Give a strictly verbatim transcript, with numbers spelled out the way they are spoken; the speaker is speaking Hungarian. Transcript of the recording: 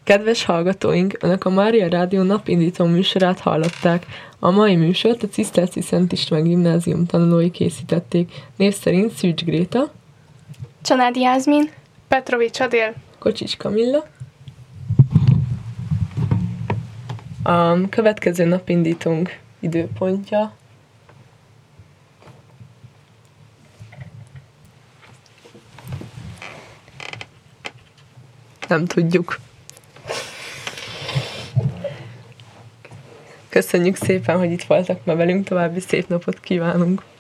Kedves hallgatóink, Önök a Mária Rádió napindító műsorát hallották. A mai műsort a Ciszterci Szent István Gimnázium tanulói készítették. Név szerint Szűcs Gréta, Csanádi Jászmin, Petrovics Adél, Kocsics Kamilla. A következő napindítónk időpontja nem tudjuk. Köszönjük szépen, hogy itt voltak ma velünk, további szép napot kívánunk!